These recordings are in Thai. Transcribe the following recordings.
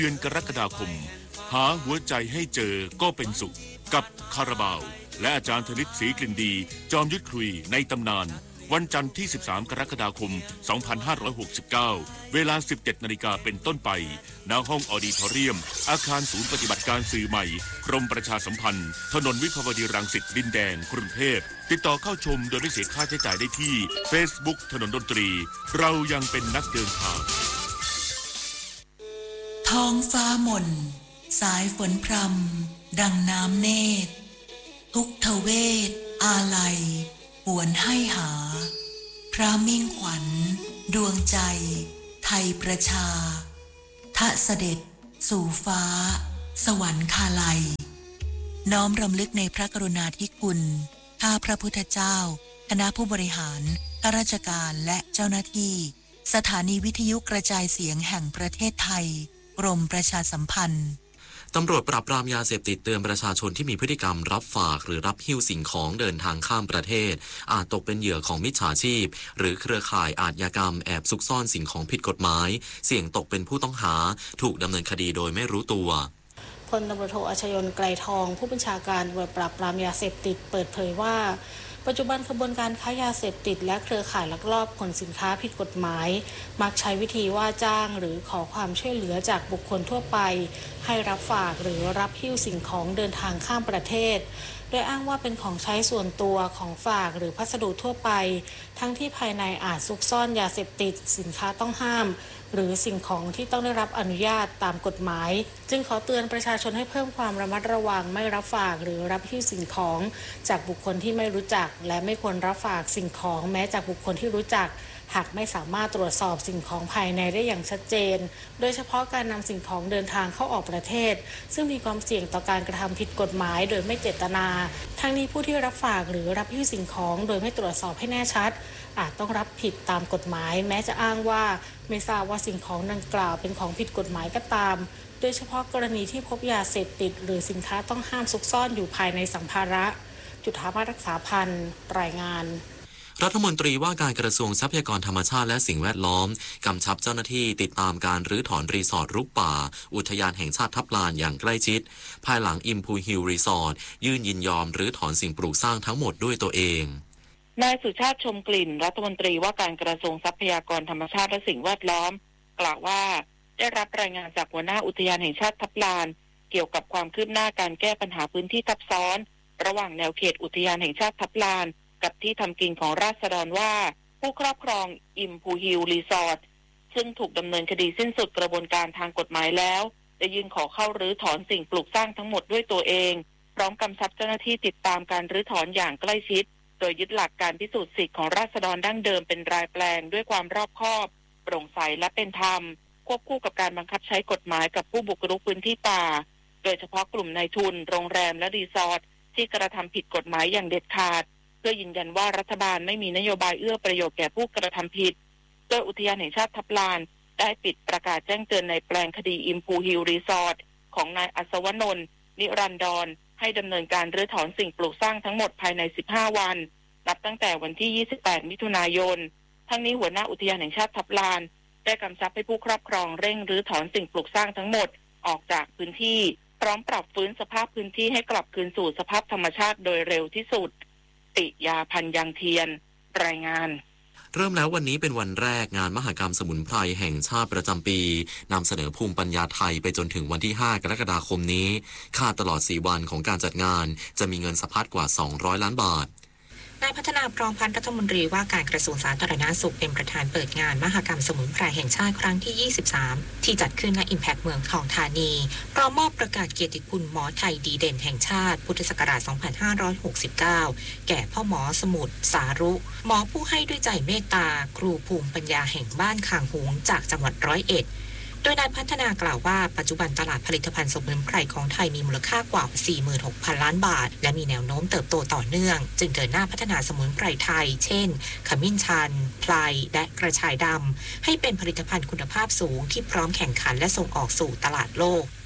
เดือนกรกฎาคมหาหัวใจให้เจอก็เป็นสุขกับคาราบาวและอาจารย์ธนิตศรีกลิ่นดีจอมยุทธคุยในตำนานวันจันทร์ที่13กรกฎาคม2569เวลา 17:00 น.เป็นต้นไปณห้องออดิทอเรียมอาคารศูนย์ปฏิบัติการสื่อใหม่กรมประชาสัมพันธ์ถนนวิภาวดีรังสิตดินแดงกรุงเทพติดต่อเข้าชมโดยไม่เสียค่าใช้จ่ายได้ที่ Facebook ถนนดนตรีเรายังเป็นนักเดินทางท้องฟ้าหม่นสายฝนพรำดังน้ำเนตรทุกทเวทอาลัยหวนให้หาพระมิ่งขวัญดวงใจไทยประชาทะเสด็จสู่ฟ้าสวรรคาลัยน้อมรำลึกในพระกรุณาธิคุณข้าพระพุทธเจ้าคณะผู้บริหารข้าราชการและเจ้าหน้าที่สถานีวิทยุกระจายเสียงแห่งประเทศไทยกรมประชาสัมพันธ์ตำรวจปราบปรามยาเสพติดเตือนประชาชนที่มีพฤติกรรมรับฝากหรือรับหิ้วสิ่งของเดินทางข้ามประเทศอาจตกเป็นเหยื่อของมิจฉาชีพหรือเครือข่ายอาชญากรรมแอบซุกซ่อนสิ่งของผิดกฎหมายเสี่ยงตกเป็นผู้ต้องหาถูกดำเนินคดีโดยไม่รู้ตัวพลตำรวจโทอัชยนต์ไกรทองผู้บัญชาการตำรวจปราบปรามยาเสพติดเปิดเผยว่าปัจจุบันขบวนการค้ายาเสพติดและเครือข่ายลักลอบขนสินค้าผิดกฎหมายมักใช้วิธีว่าจ้างหรือขอความช่วยเหลือจากบุคคลทั่วไปให้รับฝากหรือรับหิ้วสิ่งของเดินทางข้ามประเทศโดยอ้างว่าเป็นของใช้ส่วนตัวของฝากหรือพัสดุทั่วไปทั้งที่ภายในอาจซุกซ่อนยาเสพติดสินค้าต้องห้ามหรือสิ่งของที่ต้องได้รับอนุญาตตามกฎหมายจึงขอเตือนประชาชนให้เพิ่มความระมัดระวังไม่รับฝากหรือรับหิ้วสิ่งของจากบุคคลที่ไม่รู้จักและไม่ควรรับฝากสิ่งของแม้จากบุคคลที่รู้จักหากไม่สามารถตรวจสอบสิ่งของภายในได้อย่างชัดเจนโดยเฉพาะการนำสิ่งของเดินทางเข้าออกประเทศซึ่งมีความเสี่ยงต่อการกระทำผิดกฎหมายโดยไม่เจตนาทั้งนี้ผู้ที่รับฝากหรือรับหิ้วสิ่งของโดยไม่ตรวจสอบให้แน่ชัดอาจต้องรับผิดตามกฎหมายแม้จะอ้างว่าไม่ทราบว่าสิ่งของดังกล่าวเป็นของผิดกฎหมายก็ตามโดยเฉพาะกรณีที่พบยาเสพติดหรือสินค้าต้องห้ามซุกซ่อนอยู่ภายในสัมภาระจุฑาภารักษาพันธ์รายงานรัฐมนตรีว่าการกระทรวงทรัพยากรธรรมชาติและสิ่งแวดล้อมกำชับเจ้าหน้าที่ติดตามการรื้อถอนรีสอร์ทรุกป่าอุทยานแห่งชาติทับลานอย่างใกล้ชิดภายหลังอิมพูฮิลรีสอร์ทยื่นยินยอมรื้อถอนสิ่งปลูกสร้างทั้งหมดด้วยตัวเองนายสุชาติชมกลิ่นรัฐมนตรีว่าการกระทรวงทรัพยากรธรรมชาติและสิ่งแวดล้อมกล่าวว่าได้รับรายงานจากหัวหน้าอุทยานแห่งชาติทับลานเกี่ยวกับความคืบหน้าการแก้ปัญหาพื้นที่ทับซ้อนระหว่างแนวเขตอุทยานแห่งชาติทับลานกับที่ทำกินของราษฎรว่าผู้ครอบครองอิมพูฮิลรีสอร์ทซึ่งถูกดำเนินคดีสิ้นสุดกระบวนการทางกฎหมายแล้วได้ยื่นขอเข้ารื้อถอนสิ่งปลูกสร้างทั้งหมดด้วยตัวเองพร้อมกำชับเจ้าหน้าที่ติดตามการรื้อถอนอย่างใกล้ชิดโดยยึดหลักการพิสูจน์สิทธิของราษฎรดั้งเดิมเป็นรายแปลงด้วยความรอบคอบโปร่งใสและเป็นธรรมควบคู่กับการบังคับใช้กฎหมายกับผู้บุกรุกพื้นที่ป่าโดยเฉพาะกลุ่มนายทุนโรงแรมและรีสอร์ทที่กระทำผิดกฎหมายอย่างเด็ดขาดเพื่อยืนยันว่ารัฐบาลไม่มีนโยบายเอื้อประโยชน์แก่ผู้กระทำผิดโดยอุทยานแห่งชาติทับลานได้ปิดประกาศแจ้งเตือนในแปลงคดีอิมพูฮิลรีสอร์ทของนายอัศวนนท์นิรันดรให้ดำเนินการรื้อถอนสิ่งปลูกสร้างทั้งหมดภายใน15วันนับตั้งแต่วันที่28มิถุนายนทั้งนี้หัวหน้าอุทยานแห่งชาติทับลานได้กำชับให้ผู้ครอบครองเร่งรื้อถอนสิ่งปลูกสร้างทั้งหมดออกจากพื้นที่พร้อมปรับฟื้นสภาพพื้นที่ให้กลับคืนสู่สภาพธรรมชาติโดยเร็วที่สุดติยาพันยังเทียนรายงานเริ่มแล้ววันนี้เป็นวันแรกงานมหกรรมสมุนไพรแห่งชาติประจำปีนำเสนอภูมิปัญญาไทยไปจนถึงวันที่5กรกฎาคมนี้คาดตลอด4วันของการจัดงานจะมีเงินสะพัดกว่า200ล้านบาทนายพัฒนาพร้อมพันธ์รัฐมนตรีว่าการกระทรวงสาธารณสุขเป็นประธานเปิดงานมหกรรมสมุนไพรแห่งชาติครั้งที่23ที่จัดขึ้นณ Impact เมืองทองธานีพร้อมมอบประกาศเกียรติคุณหมอไทยดีเด่นแห่งชาติพุทธศักราช2569แก่พ่อหมอสมุทรสารุหมอผู้ให้ด้วยใจเมตตาครูภูมิปัญญาแห่งบ้านคางหงจากจังหวัด101โดยนายพัฒนากล่าวว่าปัจจุบันตลาดผลิตภัณฑ์สมุนไพรของไทยมีมูลค่ากว่า 46,000 ล้านบาทและมีแนวโน้มเติบโตต่อเนื่องจึงเดินหน้าพัฒนาสมุนไพรไทยเช่นขมิ้นชันไพรและกระชายดำให้เป็นผลิตภัณฑ์คุณภาพสูงที่พร้อมแข่งขันและส่งออกสู่ตลาดโลก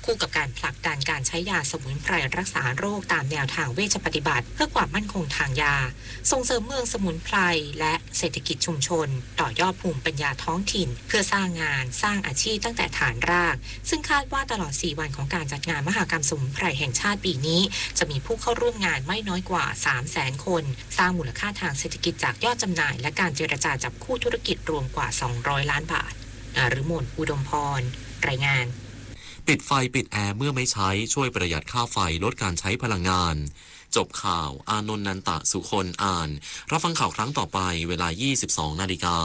คู่กับการผลักดันการใช้ยาสมุนไพรรักษาโรคตามแนวทางเวชปฏิบัติเพื่อความมั่นคงทางยาส่งเสริมเมืองสมุนไพรและเศรษฐกิจชุมชนต่อยอดภูมิปัญญาท้องถิ่นเพื่อสร้างงานสร้างอาชีพตั้งแต่ฐานรากซึ่งคาดว่าตลอด4วันของการจัดงานมหกรรมสมุนไพรแห่งชาติปีนี้จะมีผู้เข้าร่วมงานไม่น้อยกว่า 300,000 คนสร้างมูลค่าทางเศรษฐกิจจากยอดจำหน่ายและการเจรจาจับคู่ธุรกิจรวมกว่า200 ล้านบาทอาฤมล อุดมพรรายงานปิดไฟปิดแอร์เมื่อไม่ใช้ช่วยประหยัดค่าไฟลดการใช้พลังงานจบข่าวอานนท์นันตะสุคนอ่านรับฟังข่าวครั้งต่อไปเวลา 22 นาฬิกา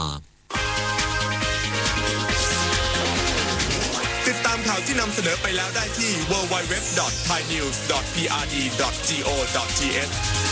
ติดตามข่าวที่นำเสนอไปแล้วได้ที่ www.thainews.prd.go.th